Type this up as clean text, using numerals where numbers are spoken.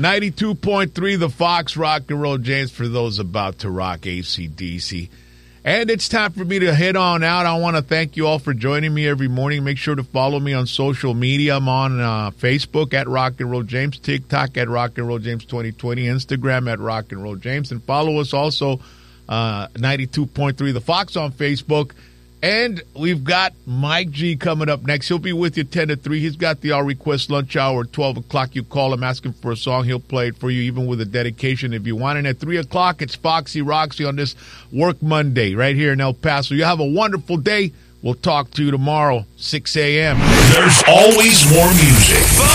92.3 The Fox, Rock and Roll James, for those about to rock AC/DC. And it's time for me to head on out. I want to thank you all for joining me every morning. Make sure to follow me on social media. I'm on Facebook at Rock and Roll James, TikTok at Rock and Roll James 2020, Instagram at Rock and Roll James. And follow us also, 92.3 The Fox on Facebook. And we've got Mike G coming up next. He'll be with you 10 to 3. He's got the All Request Lunch Hour at 12 o'clock. You call him, ask him for a song. He'll play it for you, even with a dedication if you want. And at 3 o'clock, it's Foxy Roxy on this Work Monday right here in El Paso. You have a wonderful day. We'll talk to you tomorrow, 6 a.m. There's always more music.